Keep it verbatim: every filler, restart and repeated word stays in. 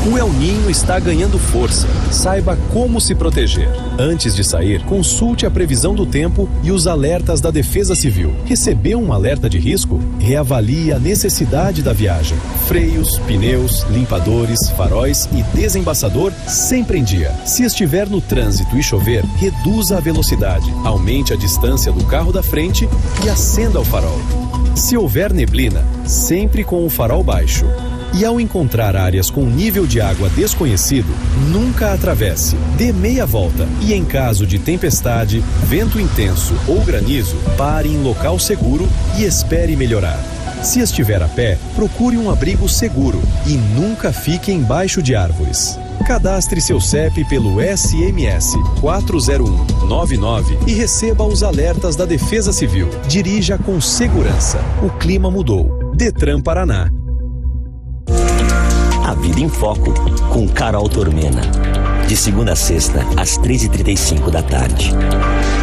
O El Niño está ganhando força. Saiba como se proteger. Antes de sair, consulte a previsão do tempo e os alertas da Defesa Civil. Recebeu um alerta de risco? Reavalie a necessidade da viagem. Freios, pneus, limpadores, faróis e desembaçador sempre em dia. Se estiver no trânsito e chover, reduza a velocidade, aumente a distância do carro da frente e acenda o farol. Se houver neblina, sempre com o farol baixo. E ao encontrar áreas com nível de água desconhecido, nunca atravesse. Dê meia volta e, em caso de tempestade, vento intenso ou granizo, pare em local seguro e espere melhorar. Se estiver a pé, procure um abrigo seguro e nunca fique embaixo de árvores. Cadastre seu C E P pelo S M S quatro zero um nove nove e receba os alertas da Defesa Civil. Dirija com segurança. O clima mudou. Detran Paraná. A Vida em Foco, com Carol Tormena. De segunda a sexta, às três e trinta e cinco da tarde.